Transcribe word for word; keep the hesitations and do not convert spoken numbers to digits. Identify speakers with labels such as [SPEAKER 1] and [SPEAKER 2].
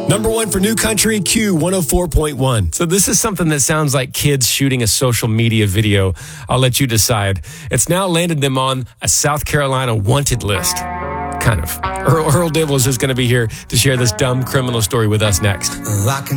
[SPEAKER 1] Number one for New Country, Q one oh four point one.
[SPEAKER 2] So this is something that sounds like kids shooting a social media video. I'll let you decide. It's now landed them on a South Carolina wanted list. Kind of. Earl, Earl Dibbles is going to be here to share this dumb criminal story with us next.
[SPEAKER 3] I can